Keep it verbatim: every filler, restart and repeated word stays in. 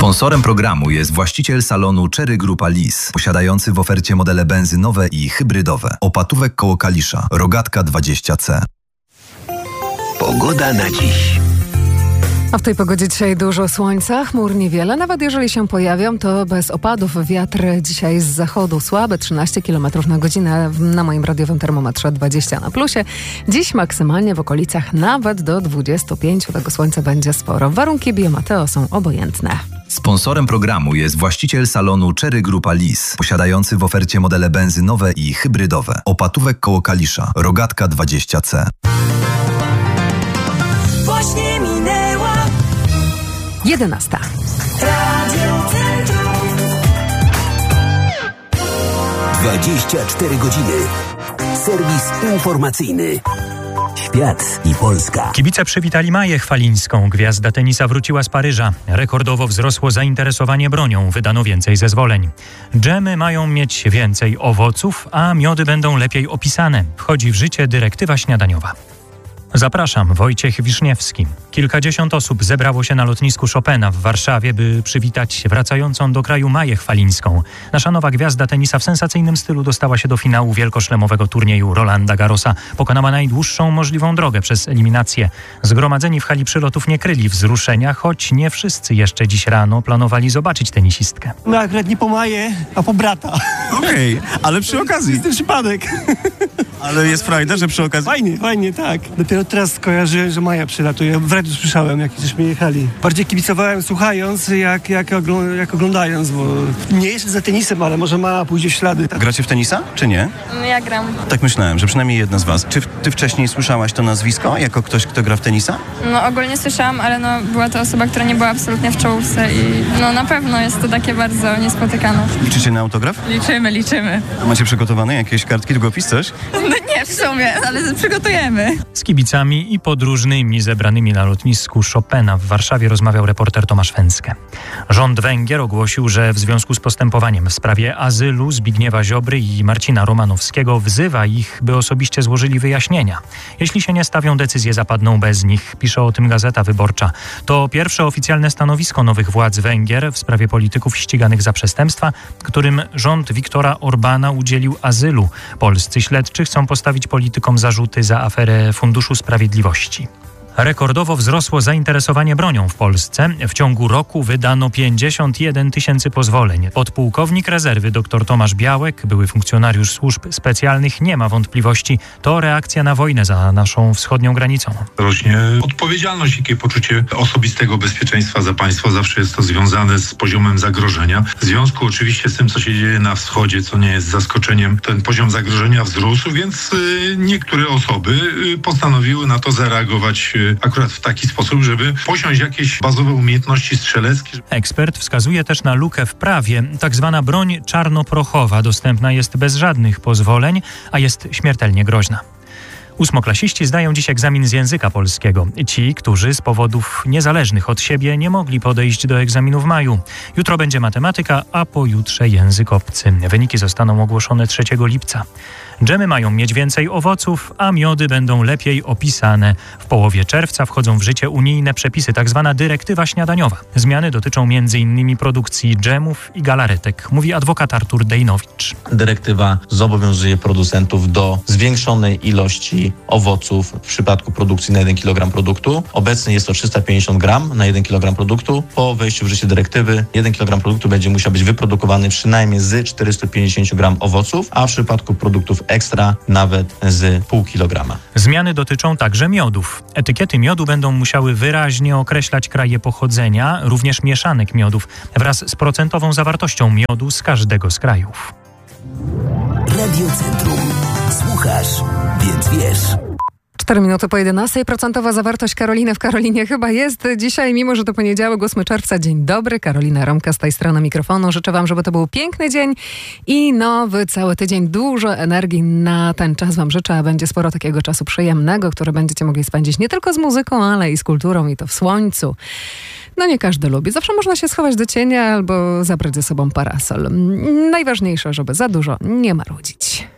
Sponsorem programu jest właściciel salonu Cherry Grupa Lis, posiadający w ofercie modele benzynowe i hybrydowe. Opatówek koło Kalisza, Rogatka dwadzieścia C. Pogoda na dziś. A w tej pogodzie dzisiaj dużo słońca, chmur niewiele. Nawet jeżeli się pojawią, to bez opadów. Wiatr dzisiaj z zachodu słaby, trzynaście kilometrów na godzinę. Na moim radiowym termometrze dwadzieścia na plusie. Dziś maksymalnie w okolicach nawet do dwudziestu pięciu. Tego słońca będzie sporo. Warunki biometeo są obojętne. Sponsorem programu jest właściciel salonu Cherry Grupa Lis, posiadający w ofercie modele benzynowe i hybrydowe. Opatówek koło Kalisza, Rogatka dwadzieścia C. Właśnie minęła jedenasta. Radio Centrum. dwadzieścia cztery godziny. Serwis informacyjny. Świat i Polska. Kibice przywitali Maję Chwalińską. Gwiazda tenisa wróciła z Paryża. Rekordowo wzrosło zainteresowanie bronią. Wydano więcej zezwoleń. Dżemy mają mieć więcej owoców, a miody będą lepiej opisane. Wchodzi w życie dyrektywa śniadaniowa. Zapraszam, Wojciech Wiszniewski. Kilkadziesiąt osób zebrało się na lotnisku Chopina w Warszawie, by przywitać wracającą do kraju Maję Chwalińską. Nasza nowa gwiazda tenisa w sensacyjnym stylu dostała się do finału wielkoszlemowego turnieju Rolanda Garrosa. Pokonała najdłuższą możliwą drogę przez eliminację. Zgromadzeni w hali przylotów nie kryli wzruszenia, choć nie wszyscy jeszcze dziś rano planowali zobaczyć tenisistkę. No akurat nie po Maję, a po brata. Okej, okay, ale przy okazji. Jest ten przypadek. Ale jest frajda, że przy okazji... Fajnie, fajnie, tak. Dopiero teraz skojarzyłem, że Maja przylatuje. W radiu słyszałem, jak żeśmy jechali. Bardziej kibicowałem słuchając, jak, jak, ogl- jak oglądając, bo nie jeszcze za tenisem, ale może Maja pójdzie w ślady. Tak? Gracie w tenisa, czy nie? Ja gram. Tak myślałem, że przynajmniej jedna z was. Czy ty wcześniej słyszałaś to nazwisko, jako ktoś, kto gra w tenisa? No ogólnie słyszałam, ale no była to osoba, która nie była absolutnie w czołówce i no na pewno jest to takie bardzo niespotykane. Liczycie na autograf? Liczymy, liczymy. A macie przygotowane jakieś kartki, długopis, coś? No nie w sumie, ale przygotujemy. Z kibicami i podróżnymi zebranymi na lotnisku Chopina w Warszawie rozmawiał reporter Tomasz Węckę. Rząd Węgier ogłosił, że w związku z postępowaniem w sprawie azylu Zbigniewa Ziobry i Marcina Romanowskiego wzywa ich, by osobiście złożyli wyjaśnienia. Jeśli się nie stawią, decyzje zapadną bez nich, pisze o tym Gazeta Wyborcza. To pierwsze oficjalne stanowisko nowych władz Węgier w sprawie polityków ściganych za przestępstwa, którym rząd Viktora Orbana udzielił azylu. Polscy śledczy chcą postawić politykom zarzuty za aferę Funduszu Sprawiedliwości. Rekordowo wzrosło zainteresowanie bronią w Polsce. W ciągu roku wydano pięćdziesiąt jeden tysięcy pozwoleń. Podpułkownik rezerwy dr Tomasz Białek, były funkcjonariusz służb specjalnych, nie ma wątpliwości. To reakcja na wojnę za naszą wschodnią granicą. Rośnie odpowiedzialność i takie poczucie osobistego bezpieczeństwa za państwo. Zawsze jest to związane z poziomem zagrożenia. W związku oczywiście z tym, co się dzieje na wschodzie, co nie jest zaskoczeniem, ten poziom zagrożenia wzrósł, więc y, niektóre osoby y, postanowiły na to zareagować y, akurat w taki sposób, żeby posiąść jakieś bazowe umiejętności strzeleckie. Ekspert wskazuje też na lukę w prawie. Tak zwana broń czarnoprochowa dostępna jest bez żadnych pozwoleń, a jest śmiertelnie groźna. Ósmoklasiści zdają dziś egzamin z języka polskiego. Ci, którzy z powodów niezależnych od siebie nie mogli podejść do egzaminu w maju. Jutro będzie matematyka, a pojutrze język obcy. Wyniki zostaną ogłoszone trzeciego lipca. Dżemy mają mieć więcej owoców, a miody będą lepiej opisane. W połowie czerwca wchodzą w życie unijne przepisy, tak zwana dyrektywa śniadaniowa. Zmiany dotyczą m in produkcji dżemów i galaretek, mówi adwokat Artur Dejnowicz. Dyrektywa zobowiązuje producentów do zwiększonej ilości owoców w przypadku produkcji na jeden kilogram produktu. Obecnie jest to trzysta pięćdziesiąt gram na jeden kilogram produktu. Po wejściu w życie dyrektywy jeden kilogram produktu będzie musiał być wyprodukowany przynajmniej z czterystu pięćdziesięciu gram owoców, a w przypadku produktów ekstra nawet z pół kilograma. Zmiany dotyczą także miodów. Etykiety miodu będą musiały wyraźnie określać kraje pochodzenia, również mieszanek miodów, wraz z procentową zawartością miodu z każdego z krajów. Radio Centrum. Słuchasz, więc wiesz. Cztery minuty po jedenastej. Procentowa zawartość Karoliny w Karolinie chyba jest dzisiaj, mimo że to poniedziałek, ósmego czerwca. Dzień dobry, Karolina Romka z tej strony mikrofonu. Życzę wam, żeby to był piękny dzień i nowy cały tydzień. Dużo energii na ten czas wam życzę, a będzie sporo takiego czasu przyjemnego, który będziecie mogli spędzić nie tylko z muzyką, ale i z kulturą i to w słońcu. No nie każdy lubi. Zawsze można się schować do cienia albo zabrać ze sobą parasol. Najważniejsze, żeby za dużo nie marudzić.